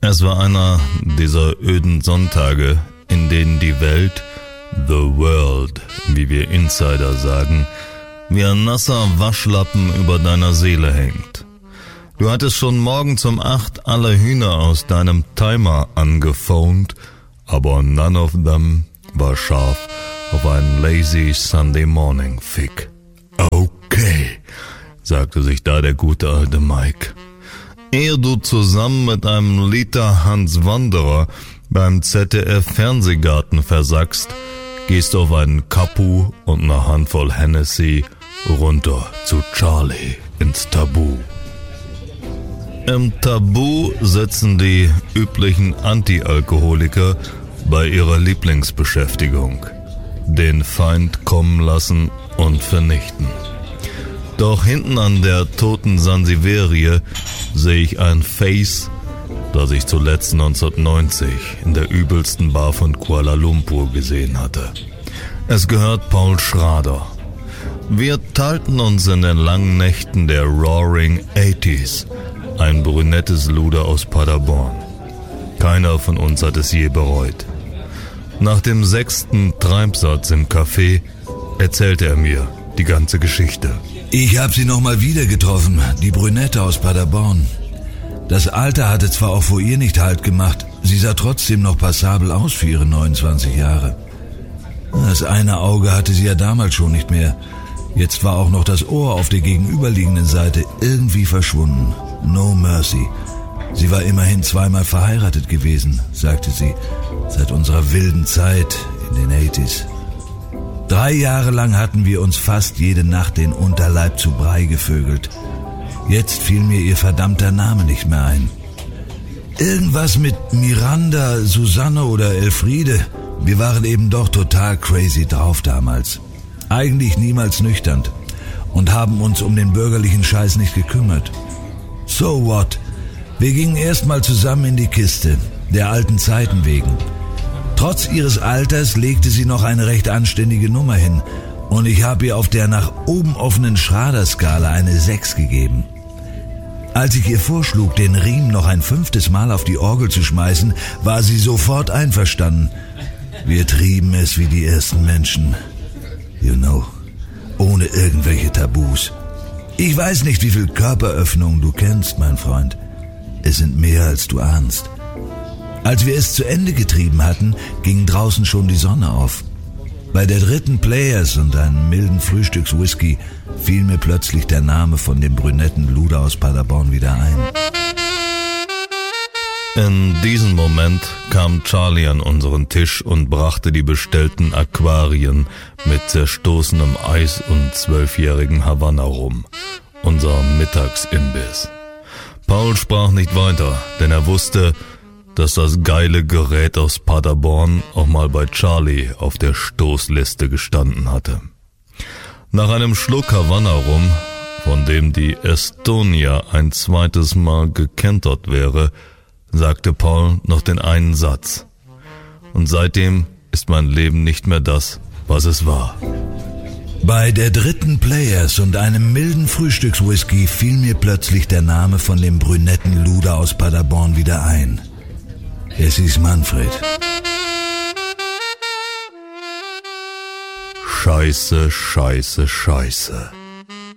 Es war einer dieser öden Sonntage, in denen die Welt, the world, wie wir Insider sagen, wie ein nasser Waschlappen über deiner Seele hängt. Du hattest schon morgens um 8 alle Hühner aus deinem Timer angephont, aber none of them war scharf auf einen lazy Sunday morning Fick. Okay, sagte sich da der gute alte Mike. Ehe du zusammen mit einem Liter Hans Wanderer beim ZDF-Fernsehgarten versackst, gehst du auf einen Kapu und eine Handvoll Hennessy runter zu Charlie ins Tabu. Im Tabu sitzen die üblichen Anti-Alkoholiker bei ihrer Lieblingsbeschäftigung: den Feind kommen lassen und vernichten. Doch hinten an der toten Sansiverie sehe ich ein Face, das ich zuletzt 1990 in der übelsten Bar von Kuala Lumpur gesehen hatte. Es gehört Paul Schrader. Wir teilten uns in den langen Nächten der Roaring 80s ein brünettes Luder aus Paderborn. Keiner von uns hat es je bereut. Nach dem 6. Treibsatz im Café erzählte er mir die ganze Geschichte. Ich habe sie nochmal wieder getroffen, die Brünette aus Paderborn. Das Alter hatte zwar auch vor ihr nicht Halt gemacht, sie sah trotzdem noch passabel aus für ihre 29 Jahre. Das eine Auge hatte sie ja damals schon nicht mehr. Jetzt war auch noch das Ohr auf der gegenüberliegenden Seite irgendwie verschwunden. No mercy. Sie war immerhin 2-mal verheiratet gewesen, sagte sie, seit unserer wilden Zeit in den 80s. 3 Jahre lang hatten wir uns fast jede Nacht den Unterleib zu Brei gevögelt. Jetzt fiel mir ihr verdammter Name nicht mehr ein. Irgendwas mit Miranda, Susanne oder Elfriede. Wir waren eben doch total crazy drauf damals. Eigentlich niemals nüchtern und haben uns um den bürgerlichen Scheiß nicht gekümmert. So what? Wir gingen erstmal zusammen in die Kiste, der alten Zeiten wegen. Trotz ihres Alters legte sie noch eine recht anständige Nummer hin und ich habe ihr auf der nach oben offenen Schrader-Skala eine 6 gegeben. Als ich ihr vorschlug, den Riemen noch ein 5. Mal auf die Orgel zu schmeißen, war sie sofort einverstanden. Wir trieben es wie die ersten Menschen. You know, ohne irgendwelche Tabus. Ich weiß nicht, wie viel Körperöffnungen du kennst, mein Freund. Es sind mehr, als du ahnst. Als wir es zu Ende getrieben hatten, ging draußen schon die Sonne auf. Bei der 3. Players und einem milden Frühstückswhisky fiel mir plötzlich der Name von dem brünetten Luder aus Paderborn wieder ein. In diesem Moment kam Charlie an unseren Tisch und brachte die bestellten Aquarien mit zerstoßenem Eis und 12-jährigen Havanna rum. Unser Mittagsimbiss. Paul sprach nicht weiter, denn er wusste, dass das geile Gerät aus Paderborn auch mal bei Charlie auf der Stoßliste gestanden hatte. Nach einem Schluck Havanna rum, von dem die Estonia ein 2. Mal gekentert wäre, sagte Paul noch den einen Satz. Und seitdem ist mein Leben nicht mehr das, was es war. Bei der 3. Players und einem milden Frühstückswhisky fiel mir plötzlich der Name von dem brünetten Luder aus Paderborn wieder ein. Es ist Manfred. Scheiße, scheiße, scheiße.